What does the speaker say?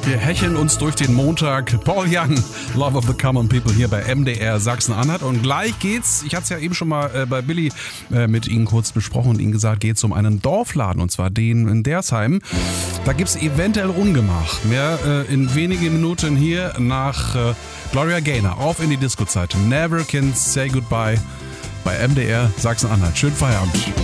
Wir hecheln uns durch den Montag. Paul Young, Love of the Common People hier bei MDR Sachsen-Anhalt. Und gleich geht's, ich hatte es ja eben schon mal bei Billy mit Ihnen kurz besprochen und Ihnen gesagt, geht's um einen Dorfladen, und zwar den in Dersheim. Da gibt's eventuell Ungemach. Mehr in wenigen Minuten hier nach Gloria Gaynor. Auf in die Disco-Zeit. Never Can Say Goodbye bei MDR Sachsen-Anhalt. Schönen Feierabend.